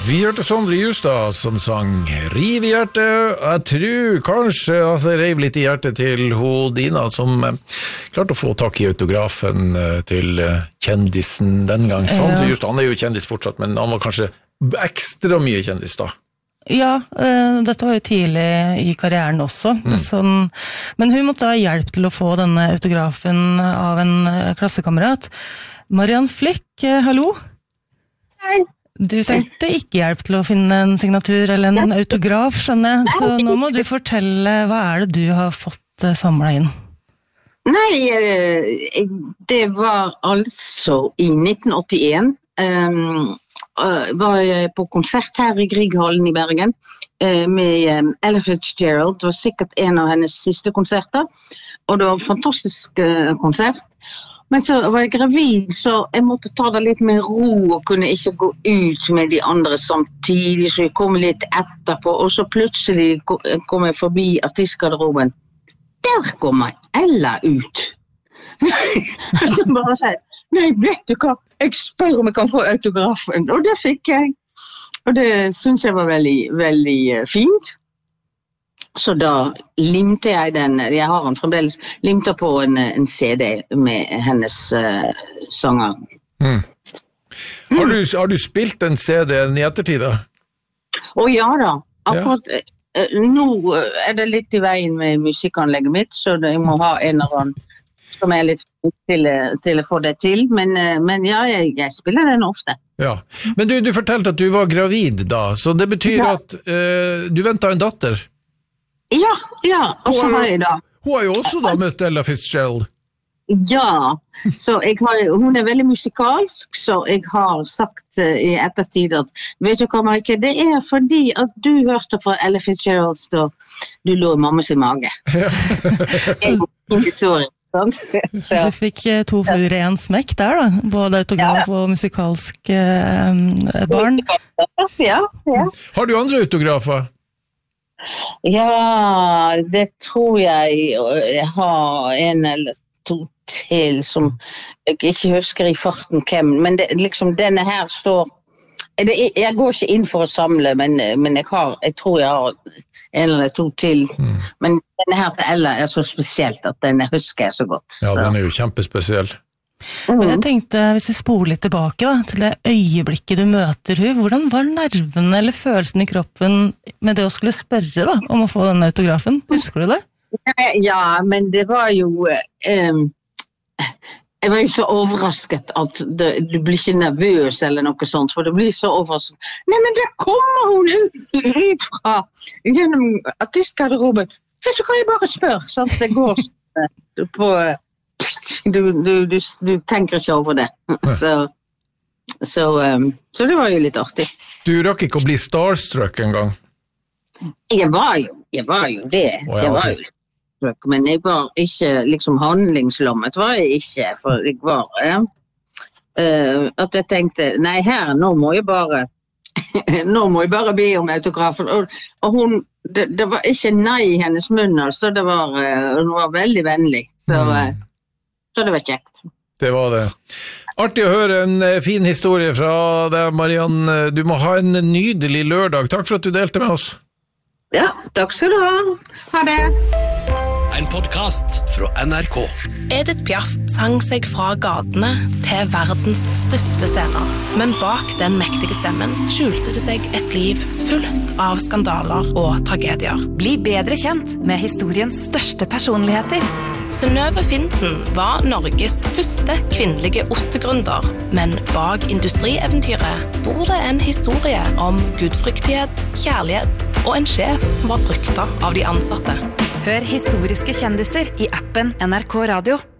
Vi hørte Sondre Justad som sang Riv i hjertet. Jeg tror kanskje at det rev litt i hjertet til Dina, som klarte å få tak i autografen til kjendisen den gang. Sondre Justad, han jo kjendis fortsatt, men han var kanskje ekstra mye kjendis da. Ja, dette var jo tidlig i karrieren også. Men hun måtte ha hjelp til å få denne autografen av en klassekamerat. Mariann Flick, hallo? Hei. Du trengte ikke hjelp til å finne en signatur eller en autograf, skjønner jeg. Så nå må du fortelle, hva det du har fått samlet inn? Nei, det var altså i 1981. Var jeg på konsert her i Grieghallen i Bergen med Ella Fitzgerald. Det var sikkert en av hennes siste konserter, og det var en fantastisk konsert. Men så var jeg gravid, så jeg måtte ta det litt med ro og kunne ikke gå ut med de andre samtidig, så jeg kom litt etterpå, og så plutselig kom jeg forbi artistgarderoben. Der kommer Ella ut. Og så bare sier, nei, vet du hva, jeg spør om jeg kan få autografen, og det fikk jeg. Og det synes jeg var veldig, veldig fint. Så da limte jeg den, jeg har den fremdeles, limte på en CD med hennes sanger. Har du spilt den CD-en i ettertid da? Ja da, akkurat nå det litt i veien med musikkanlegget mitt, så jeg må ha en eller annen som litt til å få det til, men ja, jeg spiller den ofte. Ja, men du fortalte at du var gravid da, så det betyr at du ventet en datter? Ja, og så har jeg da. Hun har jo også da møtt Ella Fitzgerald. Ja, så hun veldig musikalsk, så jeg har sagt i ettertid at, vet du hva, Maike, det fordi at du hørte fra Ella Fitzgerald da du lå i mammas mage. Du fikk 2 fluer i en smekk der da, både autograf og musikalsk barn. Ja. Har du andre autografer? Ja, det tror jeg har en eller 2 til som jeg ikke husker i farten hvem, men liksom denne her står, jeg går ikke inn for å samle, men jeg tror jeg har en eller 2 til, men denne her til Ella så spesielt at den husker jeg så godt. Ja, den jo kjempespesiell. Men jeg tenkte, hvis vi spoler litt tilbake da, til det øyeblikket du møter hun, hvordan var nervene eller følelsen i kroppen med det å skulle spørre da, om å få denne autografen? Husker du det? Ja, men det var jo jeg var jo så overrasket at du blir ikke nervøs eller noe sånt, for det blir så overrasket. Nei, men der kommer hun ut fra gjennom artistgarderoben. Vet du hva, jeg bare spør, sant? Det går på du tenker ikke over det. Så det var jo litt artig. Du rakk ikke å bli starstruck en gang? Jeg var jo det. Jeg var jo starstruck, men jeg var ikke liksom handlingslammet var jeg ikke, for jeg var at jeg tenkte, nei her, nå må jeg bare be om autografen, og hun det var ikke nei i hennes munn, altså hun var veldig vennlig, så det var kjekt. Det var det. Artig å høre en fin historie fra deg, Mariann. Du må ha en nydelig lørdag. Takk for at du delte med oss. Ja, takk skal du ha. Ha det. En podcast fra NRK. Edith Piaf sang seg fra gatene til verdens største scener. Men bak den mektige stemmen skjulte det seg et liv fullt av skandaler og tragedier. Bli bedre kjent med historiens største personligheter. Synnøve Finden var Norges første kvinnelige ostegründer, men bak industrieventyret bor det en historie om gudfryktighet, kjærlighet og en sjef som var fryktet av de ansatte. Hør historiske kjendiser i appen NRK Radio.